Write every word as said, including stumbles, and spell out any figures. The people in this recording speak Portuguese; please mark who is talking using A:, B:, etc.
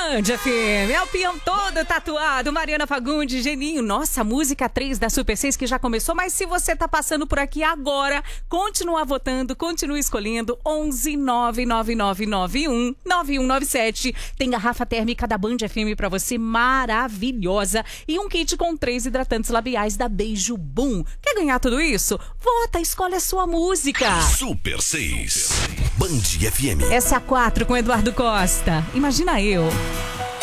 A: Band F M, é o peão todo tatuado, Mariana Fagundes, Geninho, nossa, música três da Super seis que já começou, mas se você tá passando por aqui agora, continua votando, continua escolhendo, onze nove nove nove nove um nove um nove sete, tem garrafa térmica da Band F M pra você, maravilhosa, e um kit com três hidratantes labiais da Beijo Boom. Quer ganhar tudo isso? Vota, escolhe a sua música.
B: Super seis, Band F M.
A: Essa é a quatro com Eduardo Costa. Imagina eu.